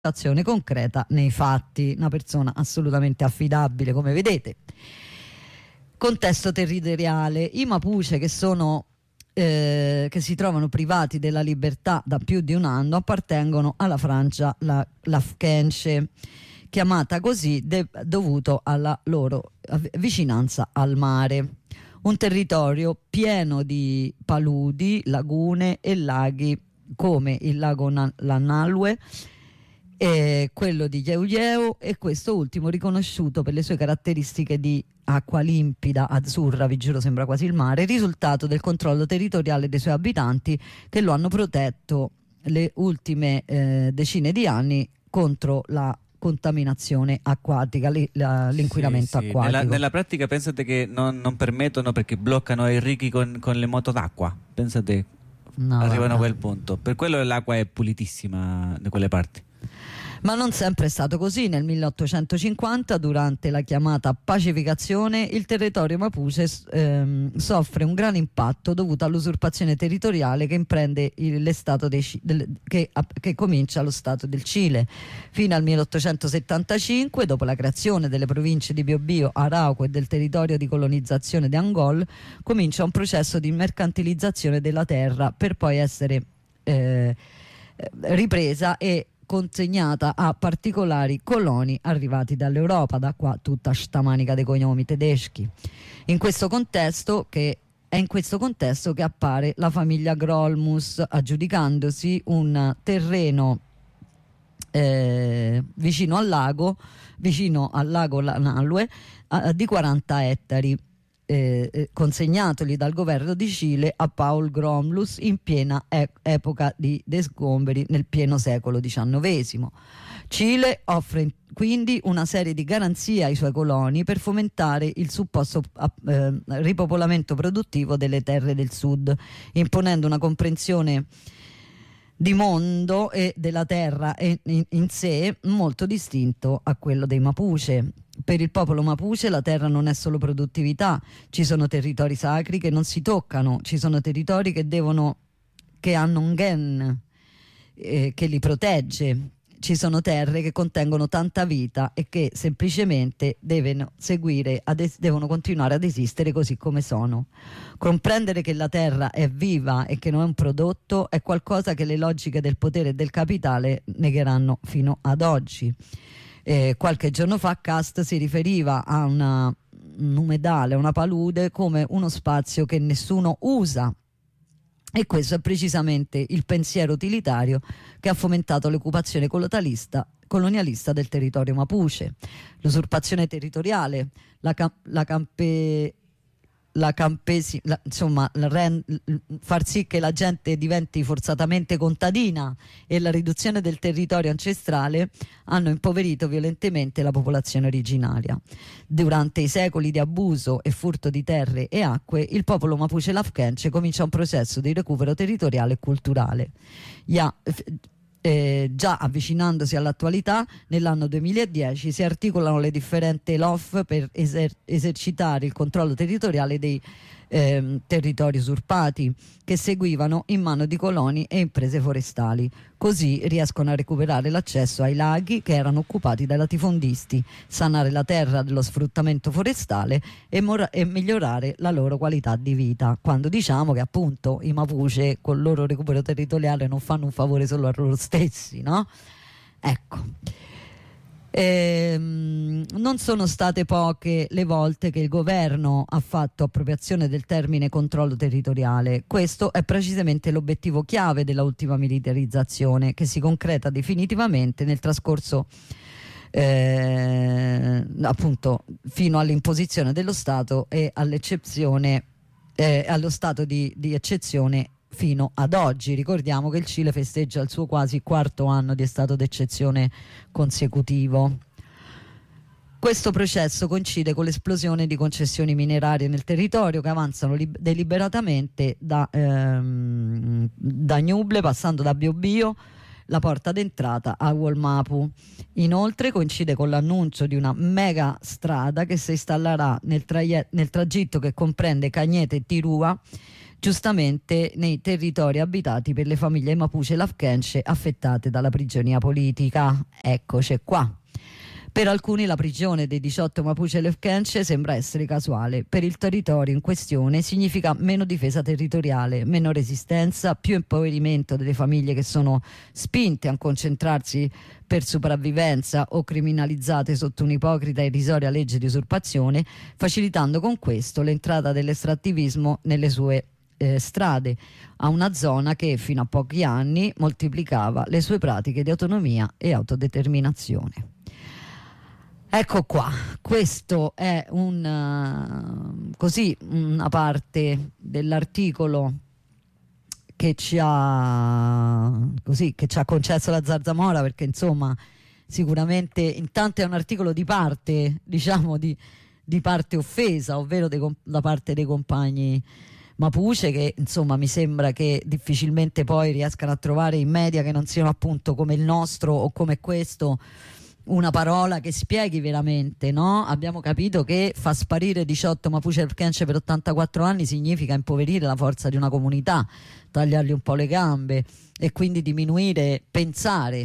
azione concreta nei fatti. Una persona assolutamente affidabile, come vedete. Contesto territoriale: i Mapuche, che si trovano privati della libertà da più di un anno, appartengono alla Francia Lafkenche, chiamata così dovuto alla loro vicinanza al mare. Un territorio pieno di paludi, lagune e laghi come il lago Lanalue e quello di Yeuyeu, e questo ultimo riconosciuto per le sue caratteristiche di acqua limpida, azzurra, vi giuro sembra quasi il mare, risultato del controllo territoriale dei suoi abitanti, che lo hanno protetto le ultime decine di anni contro la contaminazione acquatica, l'inquinamento acquatico. Nella pratica pensate che non permettono, perché bloccano i ricchi con le moto d'acqua, pensate, arrivano a quel punto. Per quello l'acqua è pulitissima da quelle parti. Ma non sempre è stato così. Nel 1850, durante la chiamata pacificazione, il territorio Mapuche soffre un gran impatto dovuto all'usurpazione territoriale che imprende che comincia allo Stato del Cile. Fino al 1875, dopo la creazione delle province di Biobío, Arauco e del territorio di colonizzazione di Angol, comincia un processo di mercantilizzazione della terra, per poi essere ripresa e consegnata a particolari coloni arrivati dall'Europa. Da qua tutta sta manica dei cognomi tedeschi. È in questo contesto che appare la famiglia Grolmus, aggiudicandosi un terreno vicino al lago Lanalue di 40 ettari, consegnatoli dal governo di Cile a Paul Grolmus in piena epoca di sgomberi nel pieno secolo XIX. Cile offre quindi una serie di garanzie ai suoi coloni per fomentare il supposto ripopolamento produttivo delle terre del sud, imponendo una comprensione di mondo e della terra in sé molto distinto a quello dei Mapuche. Per il popolo Mapuche la terra non è solo produttività, ci sono territori sacri che non si toccano, ci sono territori che hanno un gen che li protegge, ci sono terre che contengono tanta vita e che semplicemente devono continuare ad esistere così come sono. Comprendere che la terra è viva e che non è un prodotto è qualcosa che le logiche del potere e del capitale negheranno fino ad oggi. Qualche giorno fa Cast si riferiva a un umedale, a una palude, come uno spazio che nessuno usa, e questo è precisamente il pensiero utilitario che ha fomentato l'occupazione colonialista del territorio Mapuche. L'usurpazione territoriale, far sì che la gente diventi forzatamente contadina e la riduzione del territorio ancestrale hanno impoverito violentemente la popolazione originaria. Durante i secoli di abuso e furto di terre e acque, il popolo Mapuche Lafkenche comincia un processo di recupero territoriale e culturale. Già avvicinandosi all'attualità, nell'anno 2010 si articolano le differenti LOF per esercitare il controllo territoriale dei territori usurpati, che seguivano in mano di coloni e imprese forestali. Così riescono a recuperare l'accesso ai laghi che erano occupati dai latifondisti, sanare la terra dello sfruttamento forestale e migliorare la loro qualità di vita. Quando diciamo che appunto i Mapuche col loro recupero territoriale non fanno un favore solo a loro stessi, no? Ecco. Non sono state poche le volte che il governo ha fatto appropriazione del termine controllo territoriale. Questo è precisamente l'obiettivo chiave della ultima militarizzazione, che si concreta definitivamente nel trascorso appunto fino all'imposizione dello Stato e all'eccezione allo stato di eccezione fino ad oggi. Ricordiamo che il Cile festeggia il suo quasi quarto anno di stato d'eccezione consecutivo. Questo processo coincide con l'esplosione di concessioni minerarie nel territorio, che avanzano deliberatamente da Ñuble, passando da Biobío, la porta d'entrata a Wallmapu. Inoltre coincide con l'annuncio di una mega strada che si installerà nel tragitto che comprende Cañete e Tirúa, giustamente nei territori abitati per le famiglie Mapuche e Lafkenche affettate dalla prigionia politica. Eccoci qua. Per alcuni la prigione dei 18 Mapuche e Lafkenche sembra essere casuale. Per il territorio in questione significa meno difesa territoriale, meno resistenza, più impoverimento delle famiglie che sono spinte a concentrarsi per sopravvivenza o criminalizzate sotto un'ipocrita e irrisoria legge di usurpazione, facilitando con questo l'entrata dell'estrattivismo nelle sue strade, a una zona che fino a pochi anni moltiplicava le sue pratiche di autonomia e autodeterminazione. Ecco qua, questo è una parte dell'articolo che ci ha concesso la Zarzamora, perché insomma sicuramente intanto è un articolo di parte, diciamo di parte offesa, ovvero da parte dei compagni Mapuche, che insomma mi sembra che difficilmente poi riescano a trovare in media che non siano appunto come il nostro o come questo una parola che spieghi veramente, no? Abbiamo capito che fa sparire 18 Mapuche e Lafkenche per 84 anni significa impoverire la forza di una comunità, tagliargli un po' le gambe e quindi pensare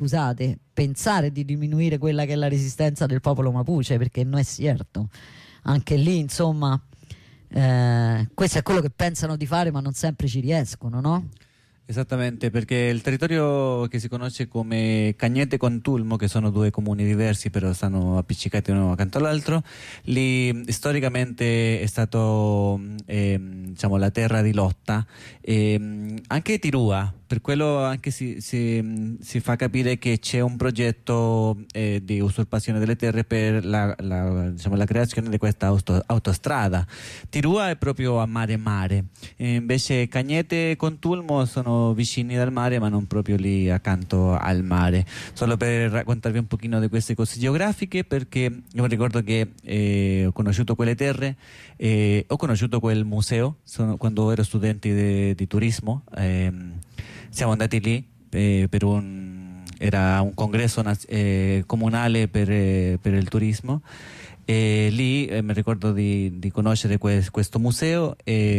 di diminuire quella che è la resistenza del popolo Mapuche, perché non è certo. Anche lì, insomma, questo è quello che pensano di fare, ma non sempre ci riescono, no? Esattamente, perché il territorio che si conosce come Cañete con Tulmo, che sono due comuni diversi però stanno appiccicati uno accanto all'altro, lì storicamente è stato diciamo la terra di lotta, anche Tirua, per quello anche si fa capire che c'è un progetto di usurpazione delle terre per diciamo, la creazione di questa autostrada. Tirua è proprio a mare, invece Cañete con Tulmo sono vicini dal mare ma non proprio lì accanto al mare. Solo per raccontarvi un pochino di queste cose geografiche, perché io ricordo che ho conosciuto quelle terre, ho conosciuto quel museo quando ero studente di turismo. Siamo andati lì era un congresso comunale per il turismo, e lì mi ricordo di conoscere questo museo,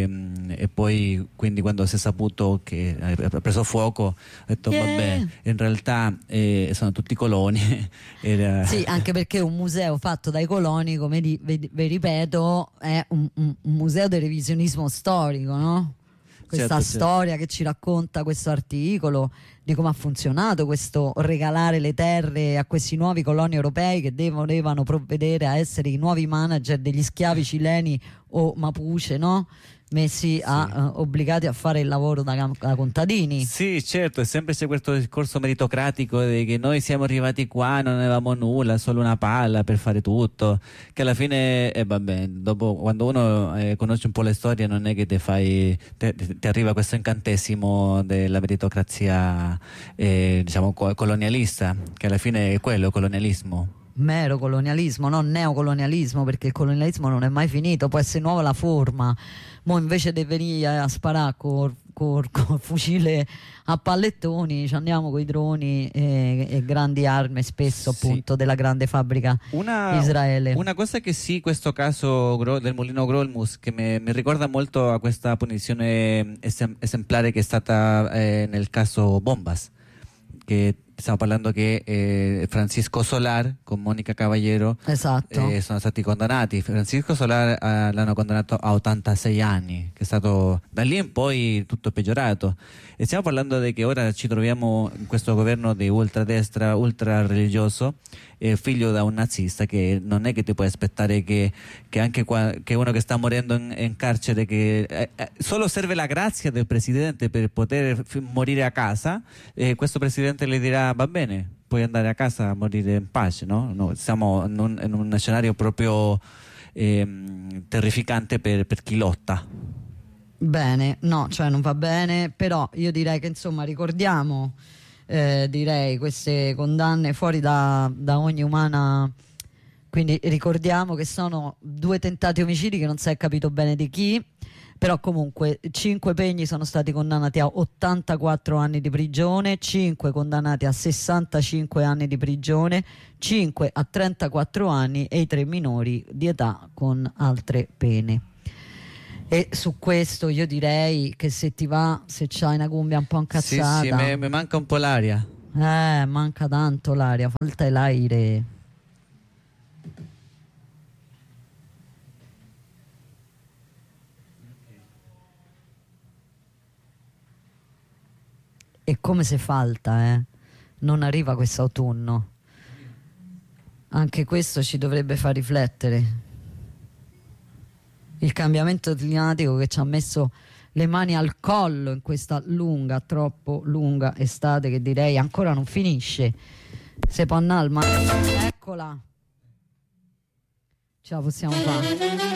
e poi quindi quando si è saputo che ha preso fuoco ho detto vabbè, in realtà sono tutti coloni. Sì, anche perché un museo fatto dai coloni, come vi ripeto, è un museo del revisionismo storico, no? Questa storia che ci racconta questo articolo di come ha funzionato questo regalare le terre a questi nuovi coloni europei che dovevano provvedere a essere i nuovi manager degli schiavi cileni o Mapuche, no? Messi obbligati a fare il lavoro da contadini. Sì, certo, e sempre c'è questo discorso meritocratico di che noi siamo arrivati qua, non avevamo nulla, solo una palla per fare tutto, che alla fine vabbè, dopo quando uno conosce un po' le storie non è che ti arriva questo incantesimo della meritocrazia diciamo colonialista, che alla fine è quello, colonialismo. Mero colonialismo, non neocolonialismo, perché il colonialismo non è mai finito, può essere nuova la forma. Mo invece di venire a sparare col fucile a pallettoni, ci andiamo con i droni e grandi armi, spesso appunto della grande fabbrica di Israele. Una cosa che questo caso del mulino Grolmus, che mi ricorda molto a questa punizione esemplare che è stata nel caso Bombas, che stiamo parlando che Francisco Solar con Monica Caballero sono stati condannati. Francisco Solar l'hanno condannato a 86 anni, che è stato da lì in poi tutto peggiorato, e stiamo parlando di che ora ci troviamo in questo governo di ultradestra, ultra religioso, figlio da un nazista, che non è che ti puoi aspettare che anche che uno che sta morendo in carcere, che solo serve la grazia del presidente per poter morire a casa, questo presidente le dirà va bene, puoi andare a casa a morire in pace, no? Siamo in un scenario proprio terrificante per chi lotta. Bene, no, cioè non va bene, però io direi che insomma ricordiamo queste condanne fuori da ogni umana, quindi ricordiamo che sono 2 tentati omicidi che non si è capito bene di chi, però comunque 5 pegni sono stati condannati a 84 anni di prigione, 5 condannati a 65 anni di prigione, 5 a 34 anni e i 3 minori di età con altre pene. E su questo io direi che se ti va, se c'hai una cumbia un po' incazzata. Sì, sì, mi manca un po' l'aria. Manca tanto l'aria, falta l'aire. E come se falta, non arriva quest'autunno. Anche questo ci dovrebbe far riflettere. Il cambiamento climatico che ci ha messo le mani al collo in questa lunga, troppo lunga estate, che direi ancora non finisce. Se può andare al mare. Eccola. Ce la possiamo fare.